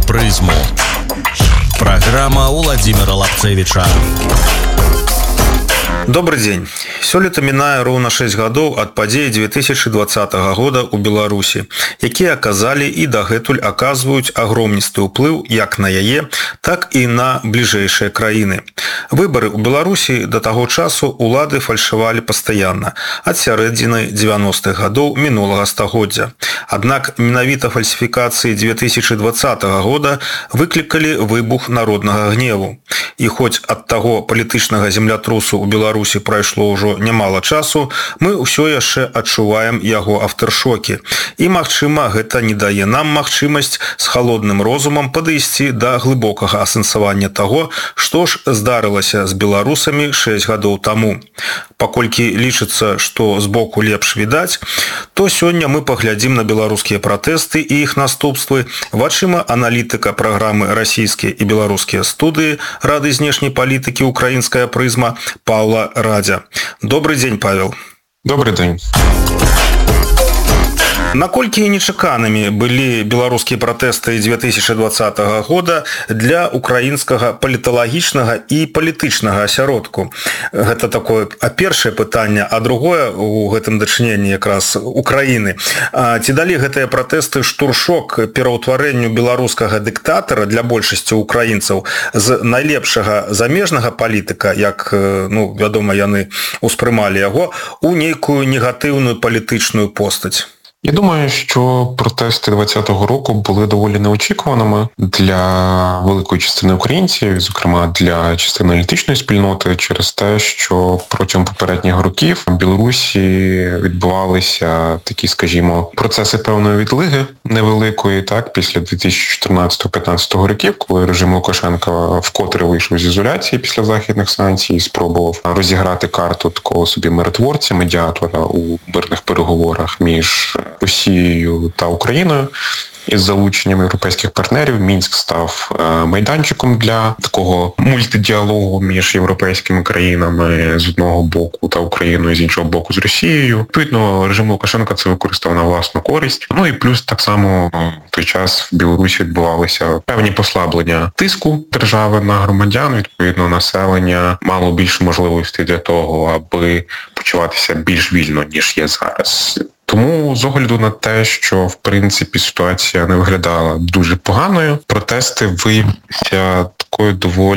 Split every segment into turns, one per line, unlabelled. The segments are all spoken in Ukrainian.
призму. Программа Владимира Лапцевича.
Добрый дзень. Сёлета мінае роўна 6 гадоў ад падзей 2020 года ў Беларусі, якія аказалі і дагэтуль аказваюць агромністы ўплыў як на яе, так і на бліжэйшыя краіны. Выбары ў Беларусі да таго часу улады фальшывалі пастаянна, ад сярэдзіны 90-х гадоў мінулага стагоддзя. Аднак менавіта фальсіфікацыі 2020 года выклікалі выбух народнага гневу. І хоць ад таго палітычнага землятрусу ў Беларусі прайшло ўжо нямала часу, мы ўсё яшчэ адчуваем яго афтэршокі. І, магчыма, гэта не дае нам магчымасць з халодным розумам падысці да глыбокага асэнсавання таго, што ж здарылася з беларусамі 6 гадоў таму. Паколькі лічыцца, што збоку лепш відаць, то сёння мы паглядзім на беларускія пратэсты і іх наступствы вачыма аналітыка праграмы «Расійскія і беларускія студыі» Рады знешняй палітыкі «Украінская прызма» Павла Радзя. Добрый дзень, Павел.
Добрый дзень.
Наколькі нечаканымі былі беларускія пратэсты 2020 года для украінскага паліталагічнага і палітычнага асяродку? Гэта такое першае пытанне, а другое у гэтым дачыненні якраз Украіны. Ці далі гэтыя пратэсты штуршок пераўтварэнню беларускага дыктатара для большасці украінцаў з найлепшага замежнага палітыка, як, вядома, яны ўспрымалі яго, у нейкую негатыўную палітычную постаць?
Я думаю, що протести 2020 року були доволі неочікуваними для великої частини українців, зокрема для частини аналітичної спільноти, через те, що протягом попередніх років в Білорусі відбувалися такі, скажімо, процеси певної відлиги невеликої, так, після 2014-2015 років, коли режим Лукашенка вкотре вийшов з ізоляції після західних санкцій і спробував розіграти карту такого собі миротворця, медіатора у мирних переговорах між Росією та Україною. Із залученням європейських партнерів Мінськ став майданчиком для такого мультидіалогу між європейськими країнами з одного боку та Україною, з іншого боку з Росією. Відповідно, режим Лукашенка це використав на власну користь. Ну і плюс так само в той час в Білорусі відбувалися певні послаблення тиску держави на громадян. Відповідно, населення мало більше можливостей для того, аби почуватися більш вільно, ніж є зараз. Тому з огляду на те, що, в принципі, ситуація не виглядала дуже поганою, протести виявилися такою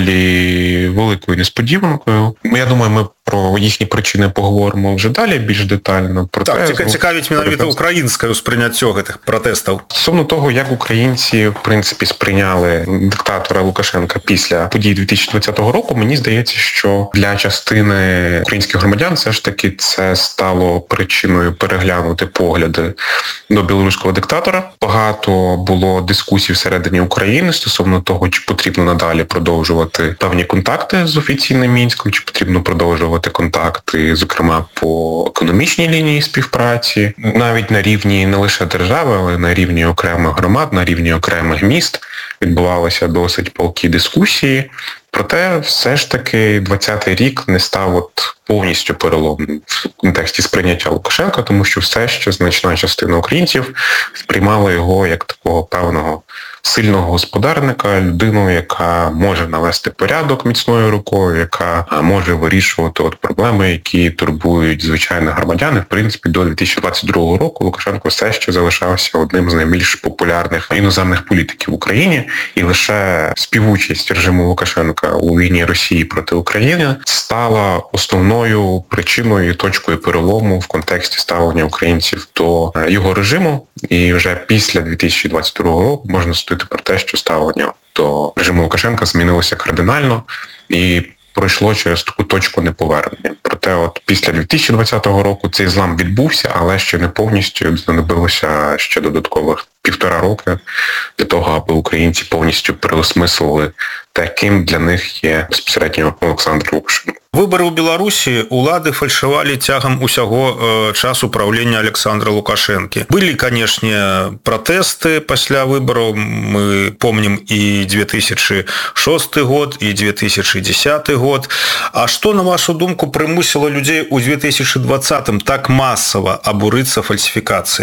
доволі великою несподіванкою. Я думаю, ми про їхні причини поговоримо вже далі, більш детально.
Так, цікавить менавіта українське сприйняття гэтых протестів.
Стосовно того, як українці, в принципі, сприйняли диктатора Лукашенка після подій 2020 року, мені здається, що для частини українських громадян все ж таки це стало причиною переглянути погляди до білоруського диктатора. Багато було дискусій всередині України стосовно того, чи потрібно надалі продовжувати певні контакти з офіційним Мінськом, чи потрібно продовжувати контакти, зокрема, по економічній лінії співпраці, навіть на рівні не лише держави, але на рівні окремих громад, на рівні окремих міст відбувалися досить палкі дискусії. Проте все ж таки 20-й рік не став повністю переломним в контексті сприйняття Лукашенка, тому що все ще значна частина українців сприймала його як такого певного сильного господарника, людину, яка може навести порядок міцною рукою, яка може вирішувати проблеми, які турбують звичайних громадян. І, в принципі, до 2022 року Лукашенко все ще залишався одним з найбільш популярних іноземних політиків в Україні, і лише співучасть режиму Лукашенка у війні Росії проти України стала основною причиною і точкою перелому в контексті ставлення українців до його режиму. І вже після 2022 року можна судити про те, що ставлення до режиму Лукашенка змінилося кардинально і пройшло через таку точку неповернення. Проте після 2020 року цей злам відбувся, але ще не повністю, знадобилося ще додаткових 1,5 роки для того, аби українці повністю переосмислили те, ким для них є безпосередньо Олександр Лукашенко.
Выборы ў Беларусі улады фальшывалі цягам усяго часу правлення Александра Лукашэнкі. Былі, канешне, пратэсты пасля выбараў. Мы помнім і 2006 год, і 2010 год. А што, на вашу думку, прымусіла людзей у 2020-м так масава абурыцца фальсіфікацыямі?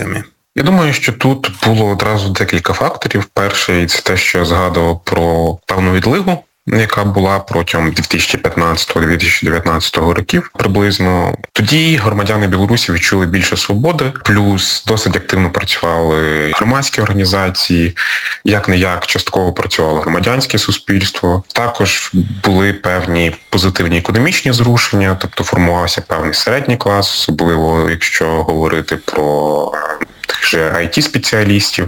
Я думаю, що тут було одразу декілька факторів. Перший – це те, що я згадував про певну відлигу, яка була протягом 2015-2019 років приблизно. Тоді громадяни Білорусі відчули більше свободи, плюс досить активно працювали громадські організації, як-не-як частково працювало громадянське суспільство. Також були певні позитивні економічні зрушення, тобто формувався певний середній клас, особливо якщо говорити про тих же IT-спеціалістів,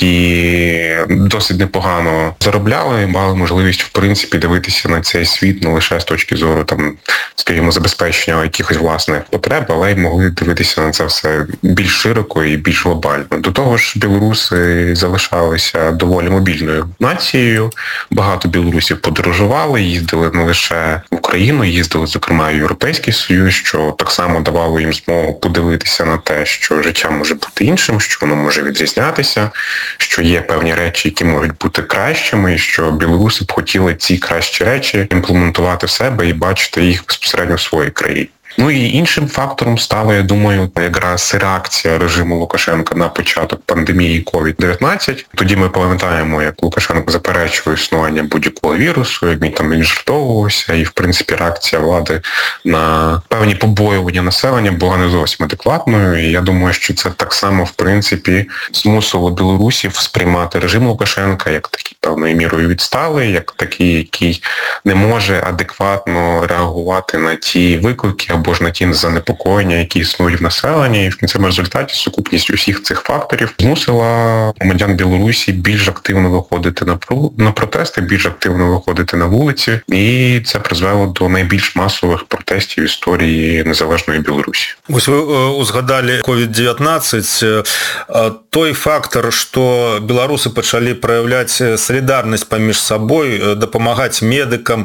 які досить непогано заробляли, мали можливість, в принципі, дивитися на цей світ не лише з точки зору, скажімо, забезпечення якихось власних потреб, але й могли дивитися на це все більш широко і більш глобально. До того ж, білоруси залишалися доволі мобільною нацією. Багато білорусів подорожували, їздили не лише в Україну, їздили, зокрема, в Європейський Союз, що так само давало їм змогу подивитися на те, що життя може бути іншим, що воно може відрізнятися, що є певні речі, які можуть бути кращими, і що білоруси б хотіли ці кращі речі імплементувати в себе і бачити їх безпосередньо в своїй країні. Ну і іншим фактором стала, я думаю, якраз реакція режиму Лукашенка на початок пандемії COVID-19. Тоді ми пам'ятаємо, як Лукашенко заперечував існування будь-якого вірусу, як він жартовувався, і, в принципі, реакція влади на певні побоювання населення була не зовсім адекватною. І я думаю, що це так само, в принципі, змусило білорусів сприймати режим Лукашенка як такий певною мірою відсталий, як такий, який не може адекватно реагувати на ті виклики або ж на ті занепокоєння, які існують в населенні. І в кінцевому результаті сукупність усіх цих факторів змусила громадян Білорусі більш активно виходити на протести, більш активно виходити на вулиці. І це призвело до найбільш масових протестів в історії незалежної Білорусі.
Ось ви узгадали COVID-19. Той фактор, што беларусы пачалі праяўляць салідарнасць паміж сабой, дапамагаць медыкам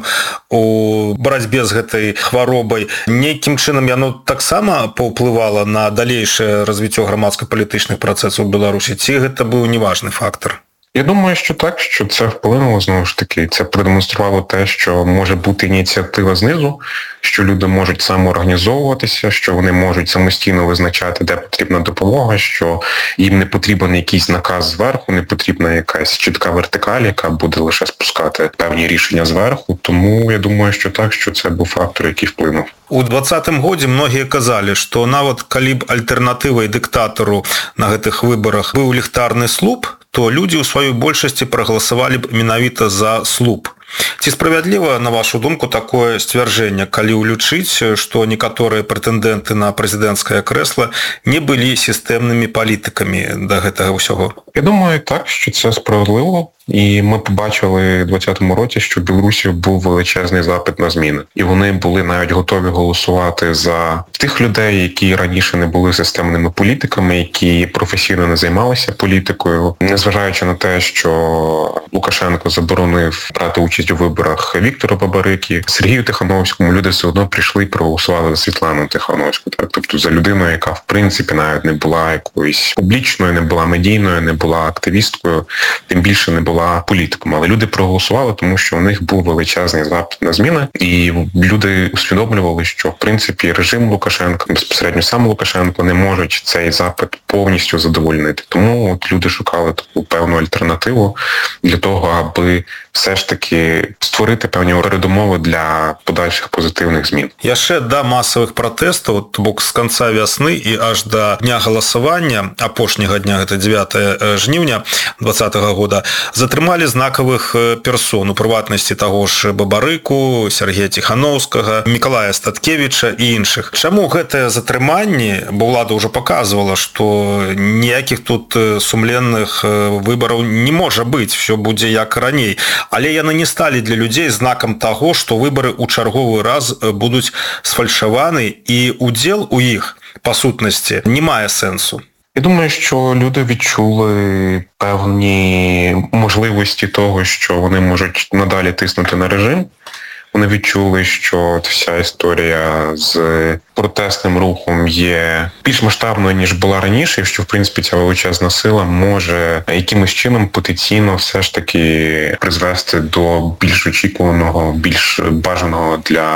у барацьбе з гэтай хваробай, нейкім чынам яно таксама паўплывала на далейшае развіццё грамадска-палітычных працэсаў у Беларусі, ці гэта быў неважны фактор?
Я думаю, що так, що це вплинуло, знову ж таки, це продемонструвало те, що може бути ініціатива знизу, що люди можуть самоорганізовуватися, що вони можуть самостійно визначати, де потрібна допомога, що їм не потрібен якийсь наказ зверху, не потрібна якась чітка вертикаль, яка буде лише спускати певні рішення зверху. Тому я думаю, що так, що це був фактор, який вплинув.
У 2020 годзе многія казалі, што нават калі б альтэрнатывай дыктатару на гэтых выбарах быў ліхтарны слуп, то людзі ў сваёй большасці прагаласавалі б менавіта за слуп. Ці справядліва, на вашу думку, такое сцвярджэнне, калі ўлічыць, што некаторыя прэтэндэнты на прэзідэнцкае крэсла не былі сістэмнымі палітыкамі да гэтага ўсяго?
Я думаю, так, що це справедливо. І ми побачили у 2020 році, що в Білорусі був величезний запит на зміни. І вони були навіть готові голосувати за тих людей, які раніше не були системними політиками, які професійно не займалися політикою. Незважаючи на те, що Лукашенко заборонив брати участь у виборах Віктору Бабарикі, Сергію Тихановському, люди все одно прийшли і проголосували за Світлану Тихановську. Так? Тобто за людину, яка в принципі навіть не була якоюсь публічною, не була медійною, не була активісткою, тим більше не була політиком. Але люди проголосували, тому що у них був величезний запит на зміни, і люди усвідомлювали, що в принципі режим Лукашенка, безпосередньо сам Лукашенко, не можуть цей запит повністю задовольнити. Тому от люди шукали таку певну альтернативу для того, аби все ж таки створити певні передумови для подальших позитивних змін.
Яшчэ да масавых пратэстаў, то бок з канца вясны і аж да дня галасавання, апошняга дня, гэта 9 жніўня 2020 года, затрымалі знакавых персон, у прыватнасці таго ж Бабарыку, Сергея Тихановскага, Мікалая Статкевіча і іншых. Чаму гэтае затрыманне, бо ўлада ўжо паказвала, што ніякіх тут сумленных выбараў не можа быць, все будзе як раней. Але яны не сталі для людзей знакам таго, што выбары ў чарговы раз будуць сфальшаваны і удзел у іх, па сутнасці, не мае сэнсу.
Я думаю, що люди відчули певні можливості того, що вони можуть надалі тиснути на режим. Вони відчули, що вся історія з протестним рухом є більш масштабною, ніж була раніше, і що, в принципі, ця величезна сила може якимось чином потенційно все ж таки призвести до більш очікуваного, більш бажаного для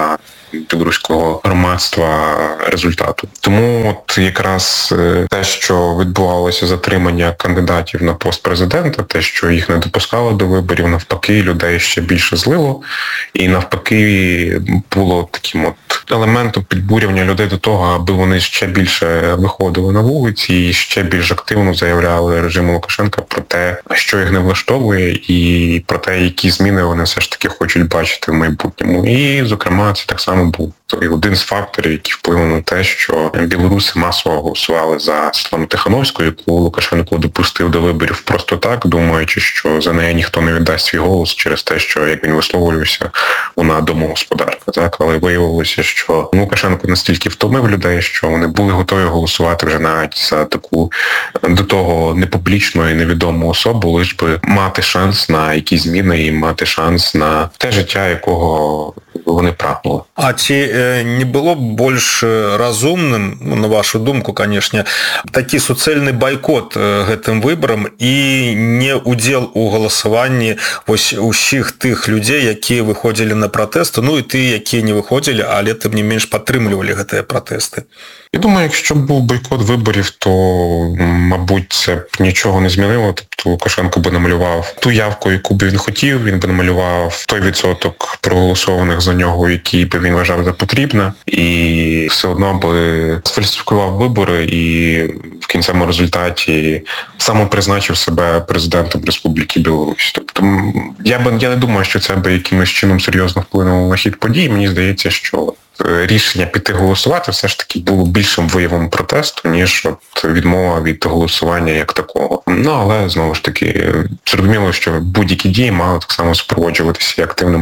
білоруського громадства результату. Тому от якраз те, що відбувалося затримання кандидатів на пост президента, те, що їх не допускали до виборів, навпаки, людей ще більше злило, і навпаки було таким от елементом підбурювання людей до того, аби вони ще більше виходили на вулиці і ще більш активно заявляли режиму Лукашенка про те, що їх не влаштовує, і про те, які зміни вони все ж таки хочуть бачити в майбутньому. І, зокрема, це так само був один з факторів, який вплинув на те, що білоруси масово голосували за Світлану Тихановську, яку Лукашенко допустив до виборів просто так, думаючи, що за неї ніхто не віддасть свій голос через те, що, як він висловлювався, вона домогосподарка. Так? Але виявилося, що Лукашенко настільки втомив людей, що вони були готові голосувати вже навіть за таку до того непублічну і невідому особу, лиш би мати шанс на якісь зміни і мати шанс на те життя, якого вони прагнули.
А ці не было б больш разумным, на вашу думку, конечно, такі суцэльны байкот гэтым выбарам і не удзел у галасаванні вось усіх тых людзей, якія выходзілі на пратэсты, ну і ты, якія не выходзілі, але тым не менш падтрымлівалі гэтыя пратэсты?
Я думаю, якщо б був бойкот виборів, то, мабуть, це б нічого не змінило. Тобто Лукашенко би намалював ту явку, яку б він хотів, він би намалював той відсоток проголосованих за нього, який би він вважав за потрібне, і все одно би сфальсифікував вибори і в кінцевому результаті самопризначив себе президентом Республіки Білорусь. Тобто я не думаю, що це би якимось чином серйозно вплинуло на хід подій. Мені здається, що рішення піти голосувати все ж таки було більшим виявом протесту, ніж от відмова від голосування як такого. Ну, але, знову ж таки, зрозуміло, що будь-які дії мали так само супроводжуватися і активним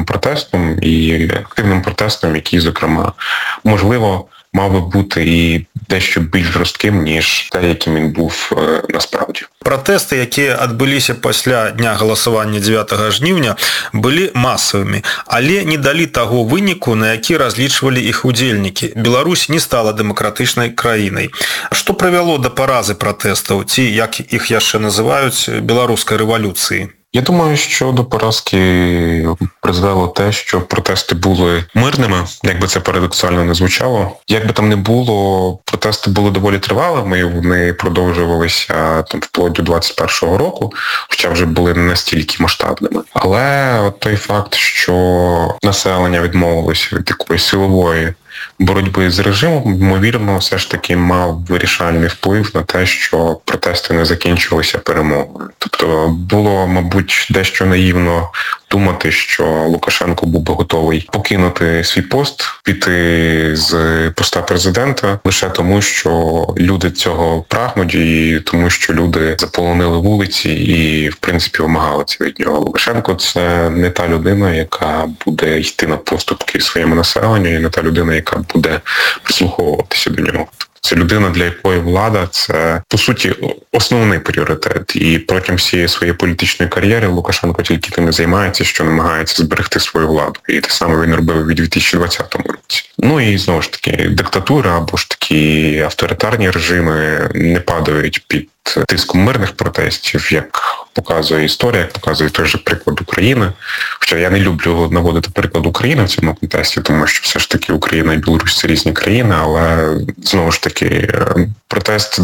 протестом, який, зокрема, можливо, мав би бути і дещо більш жорстким, ніж те, яким він був насправді.
Пратэсты, якія адбыліся пасля дня галасавання 9 жніўня, былі масавымі, але не далі таго выніку, на які разлічвалі іх удзельнікі. Беларусь не стала дэмакратычнай краінай. Што прывяло да паразы пратэстаў, ці, як іх яшчэ называюць, беларускай рэвалюцыі?
Я думаю, що до поразки призвело те, що протести були мирними, як би це парадоксально не звучало. Як би там не було, протести були доволі тривалими, і вони продовжувалися там вплоть до 21-го року, хоча вже були не настільки масштабними. Але от той факт, що населення відмовилося від якоїсь силової боротьби з режимом, ймовірно, все ж таки мав вирішальний вплив на те, що протести не закінчилися перемогою. Тобто було, мабуть, дещо наївно думати, що Лукашенко був би готовий покинути свій пост, піти з поста президента лише тому, що люди цього прагнуть і тому, що люди заполонили вулиці і, в принципі, вимагали це від нього. Лукашенко – це не та людина, яка буде йти на поступки своєму населенню, і не та людина, яка буде прислуховуватися до нього. Це людина, для якої влада – це, по суті, основний пріоритет. І протягом всієї своєї політичної кар'єри Лукашенко тільки тим і займається, що намагається зберегти свою владу. І те саме він робив у 2020 році. Ну і, знову ж таки, диктатура або ж такі авторитарні режими не падають під тиском мирних протестів, як показує історія, як показує той же приклад України. Хоча я не люблю наводити приклад України в цьому контексті, тому що все ж таки Україна і Білорусь – це різні країни, але, знову ж таки, протест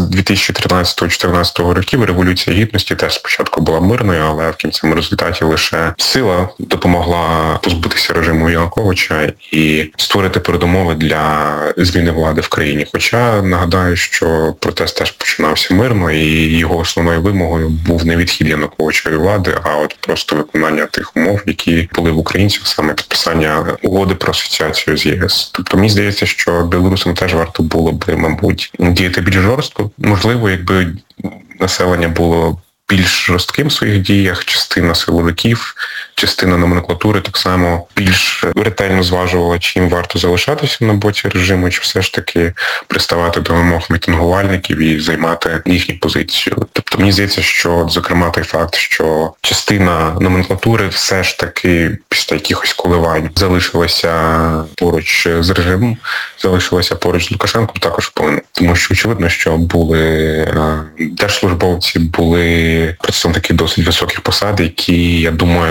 2013-2014 років, Революція Гідності теж спочатку була мирною, але в кінцевому результаті лише сила допомогла позбутися режиму Януковича і створити передумови для зміни влади в країні. Хоча, нагадаю, що протест теж починався мирно, і його основною вимогою був не відхід Януковичої влади, а от просто виконання тих умов, які були в українців, саме підписання угоди про асоціацію з ЄС. Тобто мені здається, що білорусам теж варто було би, мабуть, діяти більш жорстко. Можливо, якби населення було більш жорстким в своїх діях, частина силовиків, частина номенклатури так само більш ретельно зважувала, чи їм варто залишатися на боці режиму, чи все ж таки приставати до вимог мітингувальників і займати їхню позицію. Тобто мені здається, що, зокрема, той факт, що частина номенклатури все ж таки після якихось коливань залишилася поруч з режимом, залишилася поруч з Лукашенком, також вплинуло. Тому що очевидно, що були держслужбовці, були представники досить високих посад, які, я думаю, коливали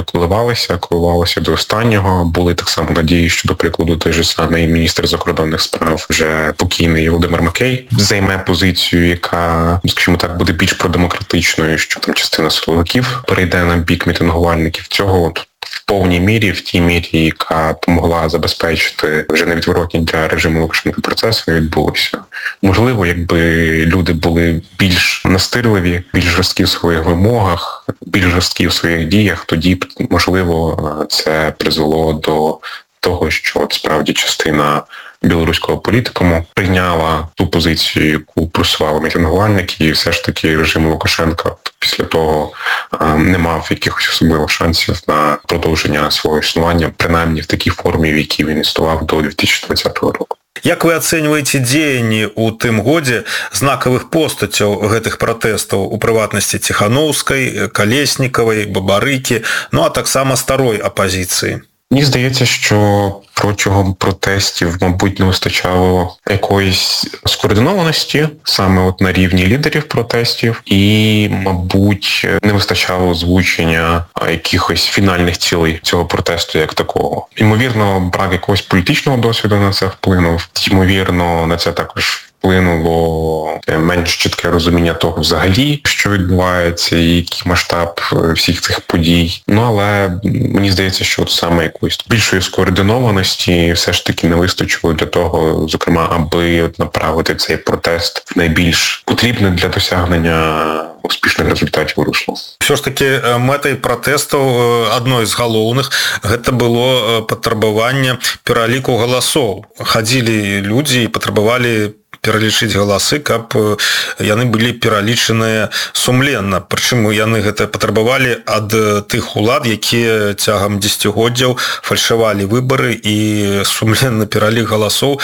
коливалися до останнього. Були так само надії, що, до прикладу, той же самий міністр закордонних справ, вже покійний Володимир Макей, займе позицію, яка, скажімо так, буде більш продемократичною, що там частина силовиків перейде на бік мітингувальників. Цього от в повній мірі, в тій мірі, яка помогла забезпечити вже невідворотні для режиму Лукашенка процеси, не відбулося. Можливо, якби люди були більш настирливі, більш жорсткі в своїх вимогах, більш жорсткі в своїх діях, тоді б, можливо, це призвело до того, що от справді частина білоруського політикуму прийняла ту позицію, яку просували мітингувальники, і все ж таки режим Лукашенка після того не мав якихось особливих шансів на продовження свого існування, принаймні в такій формі, в якій він існував до 2020 року.
Як вы ацэньваеце дзеянні ў тым годзе знакавых постацяў гэтых пратэстаў, у прыватнасці Ціхановскай, Калеснікавай, Бабарыкі, ну а таксама старой апазіцыі?
Мені здається, що протягом протестів, мабуть, не вистачало якоїсь скоординованості саме от на рівні лідерів протестів і, мабуть, не вистачало озвучення якихось фінальних цілей цього протесту як такого. Ймовірно, брак якогось політичного досвіду на це вплинув. Ймовірно, на це також вплинуло менш чітке розуміння того взагалі, що відбувається і який масштаб всіх цих подій. Ну, але мені здається, що от саме якоїсь більшої скоординованості все ж таки не вистачило для того, зокрема, аби направити цей протест в найбільш потрібне для досягнення успішных результатів русло.
Все ж таки мэтай пратэстаў адной з галоўных гэта было патрабаванне пераліку галасоў. Хадзілі людзі і патрабавалі пералічыць галасы, каб яны былі пералічаныя сумленна. Прычым яны гэта патрабавалі ад тых улад, якія цягам дзесяцігоддзяў фальшавалі выбары, і сумленны пералік галасоў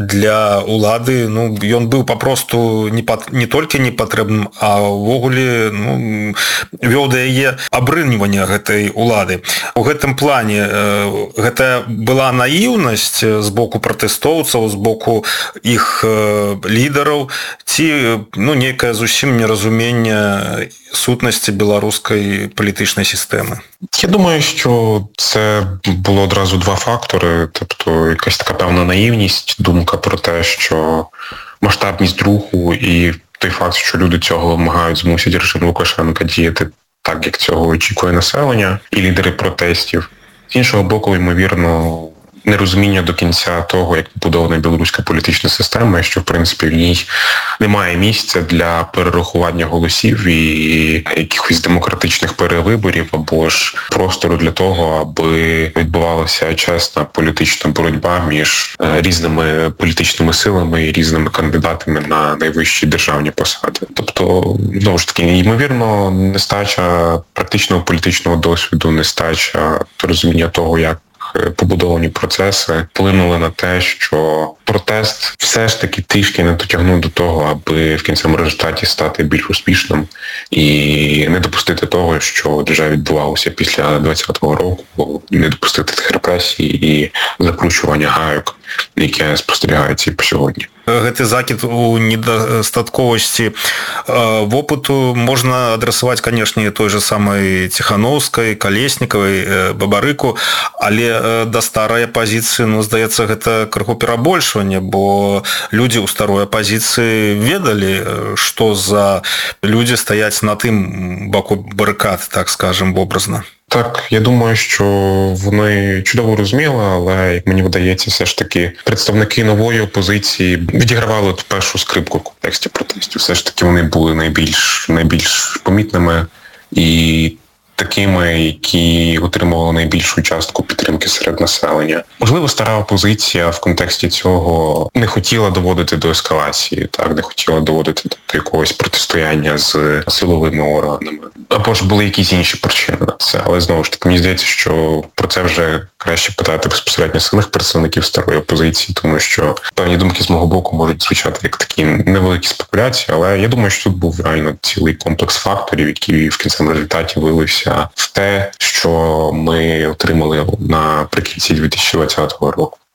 для улады, ну, ён быў папросту не толькі непатрэбным, а ўвогуле вёў да яе абрыньвання гэтай улады. У гэтым плане гэта была наіўнасць з боку пратэстоўцаў, з боку іх лідараў, ці нейкае зусім неразуменне сутнасці беларускай палітычнай сістэмы?
Я думаю, що це було одразу два фактори. Тобто якась така певна наївність, думка про те, що масштабність руху і той факт, що люди цього вимагають, змусять режим Лукашенка діяти так, як цього очікує населення і лідери протестів. З іншого боку, ймовірно, нерозуміння до кінця того, як побудована білоруська політична система, що, в принципі, в ній немає місця для перерахування голосів і якихось демократичних перевиборів, або ж простору для того, аби відбувалася чесна політична боротьба між різними політичними силами і різними кандидатами на найвищі державні посади. Тобто, знову ж таки, ймовірно, нестача практичного політичного досвіду, нестача розуміння того, як побудовані процеси вплинули на те, що протест все ж таки трішки не дотягнув до того, аби в кінцевому результаті стати більш успішним і не допустити того, що вже відбувалося після 2020 року, не допустити тих репресій і закручування гайок, яке спостерігається і по сьогодні.
Гэты закид у недастатковасці вопыту можна адресаваць, канешне, той же самой Ціхановскай, Калеснікавай, Бабарыку, але да старай апазіцыі, здаецца, гэта крыху перабольшванне, бо людзі ў старой апазіцыі ведалі, што за людзі стаяць на тым баку барыкад, так скажем, образно.
Так, я думаю, що вони чудово розуміли, але, як мені видається, все ж таки представники нової опозиції відігравали ту першу скрипку в контексті протестів. Все ж таки вони були найбільш помітними і такими, які отримували найбільшу частку підтримки серед населення. Можливо, стара опозиція в контексті цього не хотіла доводити до ескалації, так, не хотіла доводити до якогось протистояння з силовими органами. Або ж були якісь інші причини на це. Але, знову ж таки, мені здається, що про це вже краще питати безпосередньо самих представників старої опозиції, тому що певні думки з мого боку можуть звучати як такі невеликі спекуляції, але я думаю, що тут був реально цілий комплекс факторів, які в кінцевому результаті вилився в те, що ми отримали наприкінці 2020 року.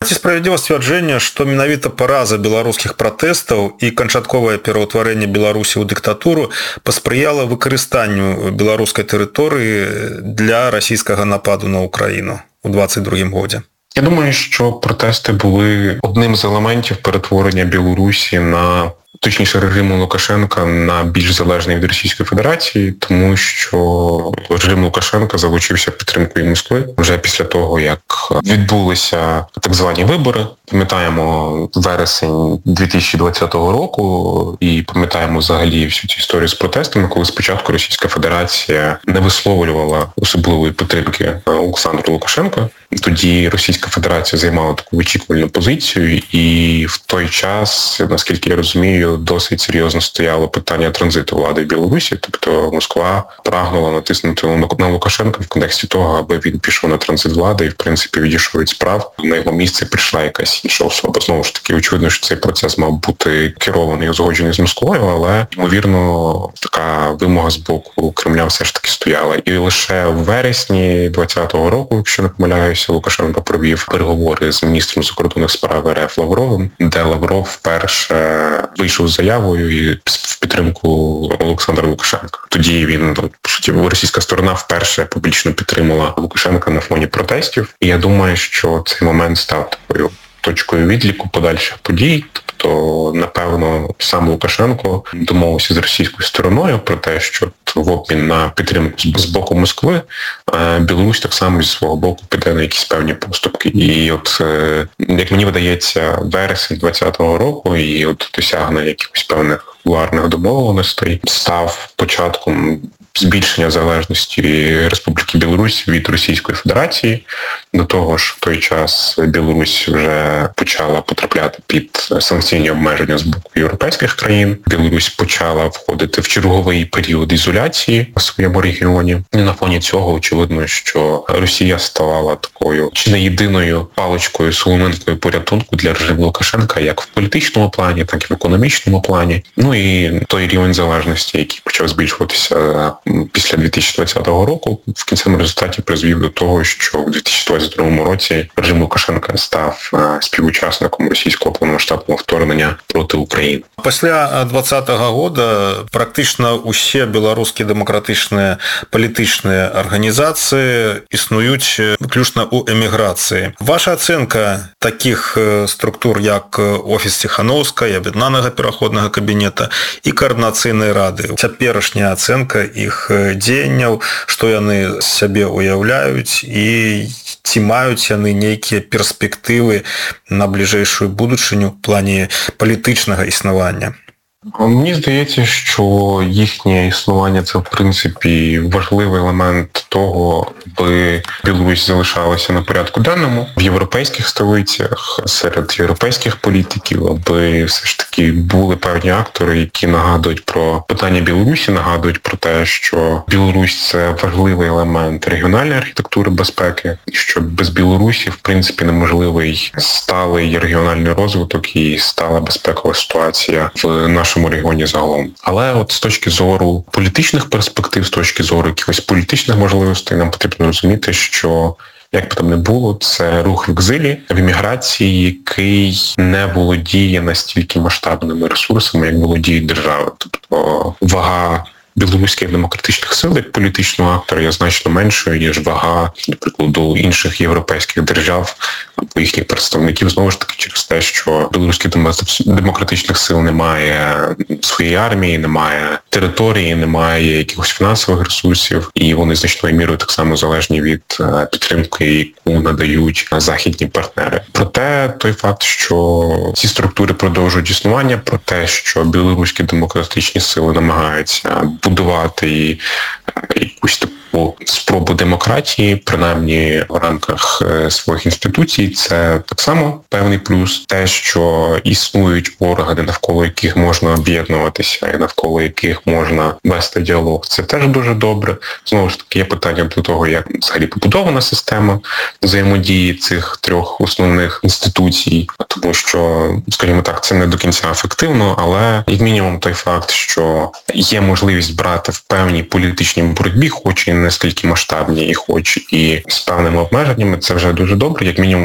Ці справядліва сцвярджэнне, што менавіта параза беларускіх пратэстаў і канчатковае пераўтварэнне Беларусі ў дыктатуру паспрыяла выкарыстанню беларускай тэрыторыі для расійскага нападу на Україну у 22-м годзе?
Я думаю, що протести були одним з елементів перетворення Білорусі на, точніше, режиму Лукашенка на більш залежний від Російської Федерації, тому що режим Лукашенка залучився підтримкою Москви вже після того, як відбулися так звані вибори. Пам'ятаємо вересень 2020 року і пам'ятаємо взагалі всю цю історію з протестами, коли спочатку Російська Федерація не висловлювала особливої підтримки Олександру Лукашенка. Тоді Російська Федерація займала таку вичікувальну позицію, і в той час, наскільки я розумію, досить серйозно стояло питання транзиту влади в Білорусі. Тобто Москва прагнула натиснути на Лукашенка в контексті того, аби він пішов на транзит влади і, в принципі, відійшов від справ. На його місце прийшла якась інша особа. Знову ж таки, очевидно, що цей процес мав бути керований і узгоджений з Москвою, але, ймовірно, така вимога з боку Кремля все ж таки стояла. І лише в вересні 2020 року, якщо не помиляюся, Лукашенко провів переговори з міністром закордонних справ РФ Лавровим, де Лавров вперше вийшов з заявою і в підтримку Олександра Лукашенка. Тоді він, по суті, російська сторона вперше публічно підтримала Лукашенка на фоні протестів. І я думаю, що цей момент став такою точкою відліку подальших подій. Тобто, напевно, сам Лукашенко домовився з російською стороною про те, що в обмін на підтримку з боку Москви Білорусь так само зі свого боку піде на якісь певні поступки. І от, як мені видається, вересень 2020 року і от досягнення якихось певних кулуарних домовленостей став початком збільшення залежності Республіки Білорусь від Російської Федерації. До того ж, в той час Білорусь вже почала потрапляти під санкційні обмеження з боку європейських країн. Білорусь почала входити в черговий період ізоляції в своєму регіоні. І на фоні цього очевидно, що Росія ставала такою чи не єдиною паличкою, соломинкою порятунку для режиму Лукашенка як в політичному плані, так і в економічному плані. Ну і той рівень залежності, який почав збільшуватися після 2020 року, в кінцевому результаті призвів до того, що в 2022 році режим Лукашенка став співучасником російського повномасштабного вторгнення проти України.
Після 2020 года практично усі білоруські демократичні політичні організації існують виключно у еміграції. Ваша оцінка таких структур, як Офіс Ціхановська, Об'єднаного переходного кабінету і Координаційної ради. Цяперашня оцінка їх дзеянняў, што яны сябе уяўляюць і ці маюць яны нейкія перспектывы на бліжэйшую будучыню в плане палітычнага існавання?
Мені здається, що їхнє існування – це, в принципі, важливий елемент того, аби Білорусь залишалася на порядку денному в європейських столицях, серед європейських політиків, аби все ж таки були певні актори, які нагадують про питання Білорусі, нагадують про те, що Білорусь – це важливий елемент регіональної архітектури безпеки, що без Білорусі, в принципі, неможливий сталий регіональний розвиток і стала безпекова ситуація в нашому регіоні загалом. Але от з точки зору політичних перспектив, з точки зору якихось політичних можливостей, нам потрібно розуміти, що як би там не було, це рух в екзилі, в еміграції, який не володіє настільки масштабними ресурсами, як володіють держави. Тобто вага білоруських демократичних сил як політичного актора є значно меншою, ніж вага, наприклад, інших європейських держав або їхніх представників, знову ж таки, через те, що білоруських демократичних сил немає своєї армії, немає території, немає якихось фінансових ресурсів, і вони значною мірою так само залежні від підтримки, яку надають західні партнери. Проте той факт, що ці структури продовжують існування, про те, що білоруські демократичні сили намагаються будувати якусь таку спробу демократії, принаймні в рамках своїх інституцій, це так само певний плюс. Те, що існують органи, навколо яких можна об'єднуватися і навколо яких можна вести діалог, це теж дуже добре. Знову ж таки, є питання до того, як взагалі побудована система взаємодії цих трьох основних інституцій, тому що, скажімо так, це не до кінця ефективно, але як мінімум той факт, що є можливість брати в певній політичній боротьбі, хоч і не настільки масштабні, і хоч і з певними обмеженнями, це вже дуже добре. Як мінімум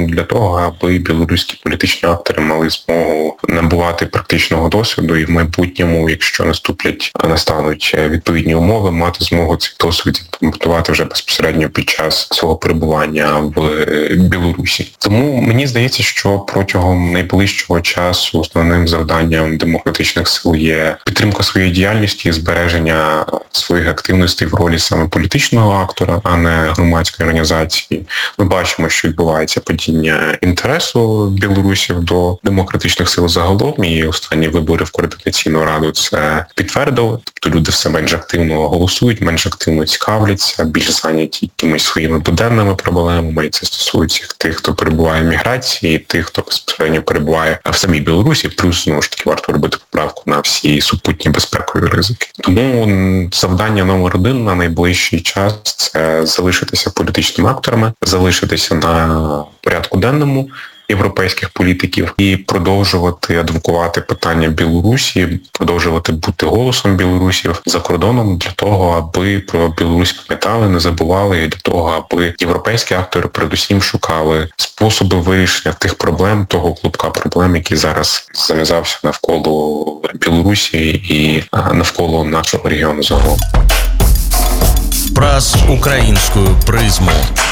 для того, аби білоруські політичні актори мали змогу набувати практичного досвіду і в майбутньому, якщо настануть відповідні умови, мати змогу цей досвід імплементувати вже безпосередньо під час свого перебування в Білорусі. Тому мені здається, що протягом найближчого часу основним завданням демократичних сил є підтримка своєї діяльності і збереження своїх активностей в ролі саме політичного актора, а не громадської організації. Ми бачимо, що відбувається падіння інтересу білорусів до демократичних сил загалом, і останні вибори в Координаційну раду це підтвердили. Тобто люди все менш активно голосують, менш активно цікавляться, більш зайняті якимись своїми буденними проблемами, і це стосується тих, хто перебуває в міграції, і тих, хто безпосередньо перебуває в самій Білорусі, плюс, знову ж таки, варто робити поправку на всі супутні безпекові ризики. Тому завдання номер 1 на найближчий час – це залишитися політичними акторами, залишитися на порядку денному європейських політиків і продовжувати адвокувати питання Білорусі, продовжувати бути голосом білорусів за кордоном для того, аби про Білорусь пам'ятали, не забували, і для того, аби європейські актори передусім шукали способи вирішення тих проблем, того клубка проблем, який зараз зав'язався навколо Білорусі і навколо нашого регіону загалом.
Праз українську призму.